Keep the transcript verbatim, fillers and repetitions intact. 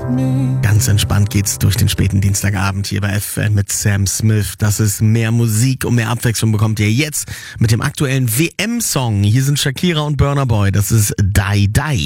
Ganz entspannt geht's durch den späten Dienstagabend hier bei F M mit Sam Smith. Das ist mehr Musik und mehr Abwechslung bekommt ihr jetzt mit dem aktuellen W M-Song. Hier sind Shakira und Burna Boy. Das ist Die Die.